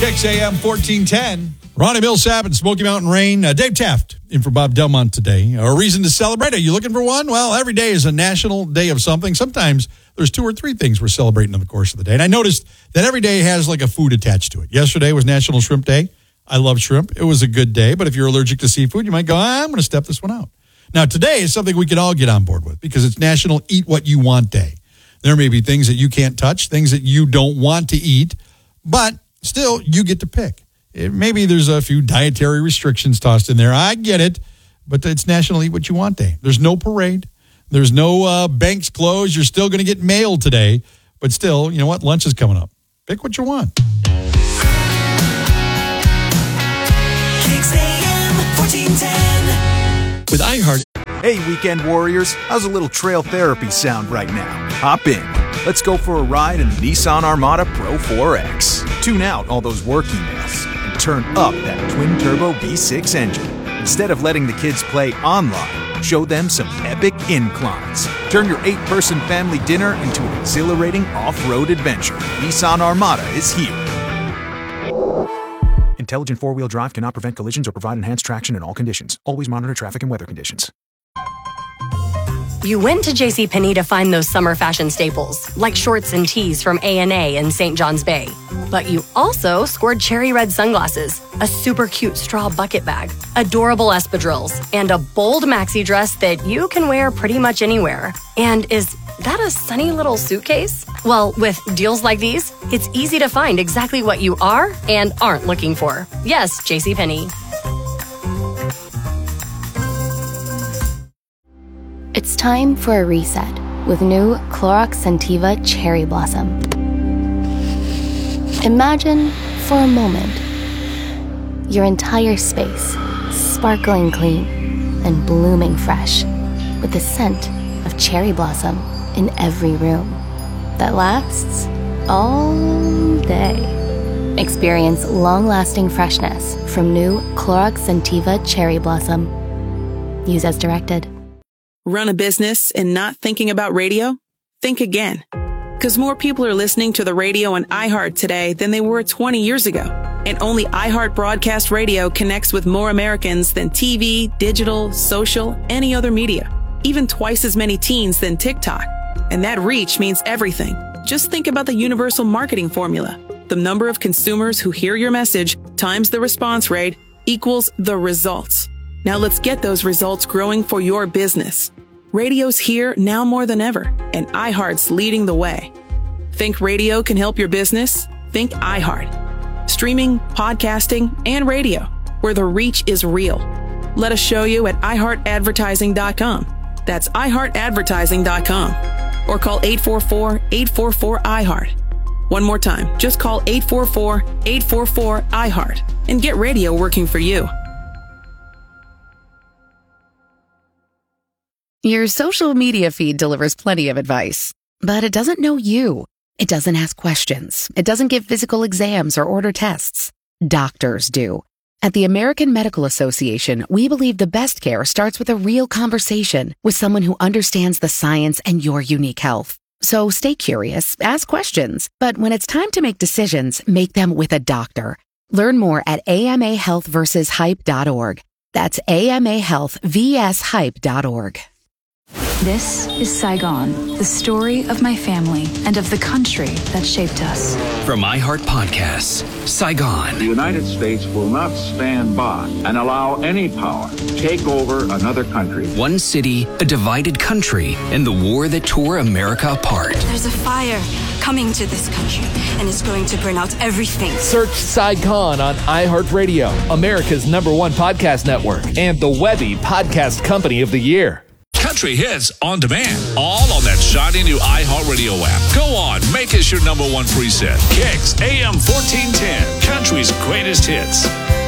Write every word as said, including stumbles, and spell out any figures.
Kicks A M fourteen ten. Ronnie Millsap and Smoky Mountain Rain. Uh, Dave Taft in for Bob Delmont today. A reason to celebrate. Are you looking for one? Well, every day is a national day of something. Sometimes there's two or three things we're celebrating in the course of the day. And I noticed that every day has like a food attached to it. Yesterday was National Shrimp Day. I love shrimp. It was a good day. But if you're allergic to seafood, you might go, ah, I'm going to step this one out. Now, today is something we can all get on board with because it's National Eat What You Want Day. There may be things that you can't touch, things that you don't want to eat, but still, you get to pick. It, maybe there's a few dietary restrictions tossed in there. I get it, but it's National Eat What You Want Day. There's no parade. There's no uh, banks closed. You're still going to get mail today, but still, you know what? Lunch is coming up. Pick what you want. Kicks A M fourteen ten. With iHeart. Hey, weekend warriors. How's a little trail therapy sound right now? Hop in. Let's go for a ride in the Nissan Armada Pro four X. Tune out all those work emails and turn up that twin-turbo V six engine. Instead of letting the kids play online, show them some epic inclines. Turn your eight-person family dinner into an exhilarating off-road adventure. Nissan Armada is here. Intelligent four-wheel drive cannot prevent collisions or provide enhanced traction in all conditions. Always monitor traffic and weather conditions. You went to JCPenney to find those summer fashion staples, like shorts and tees from A and A in Saint John's Bay. But you also scored cherry red sunglasses, a super cute straw bucket bag, adorable espadrilles, and a bold maxi dress that you can wear pretty much anywhere. And is that a sunny little suitcase? Well, with deals like these, it's easy to find exactly what you are and aren't looking for. Yes, JCPenney. It's time for a reset with new Clorox Scentiva Cherry Blossom. Imagine, for a moment, your entire space sparkling clean and blooming fresh with the scent of cherry blossom in every room that lasts all day. Experience long-lasting freshness from new Clorox Scentiva Cherry Blossom. Use as directed. Run a business and not thinking about radio? Think again. Because more people are listening to the radio on iHeart today than they were twenty years ago. And only iHeart Broadcast Radio connects with more Americans than T V, digital, social, any other media. Even twice as many teens than TikTok. And that reach means everything. Just think about the universal marketing formula. The number of consumers who hear your message times the response rate equals the results. Now let's get those results growing for your business. Radio's here now more than ever, and iHeart's leading the way. Think radio can help your business? Think iHeart. Streaming, podcasting, and radio, where the reach is real. Let us show you at i heart advertising dot com. That's i heart advertising dot com. Or call eight four four, eight four four, I heart. One more time, just call eight four four, eight four four, I heart and get radio working for you. Your social media feed delivers plenty of advice, but it doesn't know you. It doesn't ask questions. It doesn't give physical exams or order tests. Doctors do. At the American Medical Association, we believe the best care starts with a real conversation with someone who understands the science and your unique health. So stay curious, ask questions, but when it's time to make decisions, make them with a doctor. Learn more at A M A health versus hype dot org. That's A M A health versus hype dot org. This is Saigon, the story of my family and of the country that shaped us. From iHeart Podcasts, Saigon. The United States will not stand by and allow any power to take over another country. One city, a divided country, and the war that tore America apart. There's a fire coming to this country, and it's going to burn out everything. Search Saigon on iHeartRadio, America's number one podcast network, and the Webby Podcast Company of the Year. Country hits on demand, all on that shiny new iHeartRadio app. Go on, make us your number one preset. Kicks A M fourteen ten, country's greatest hits.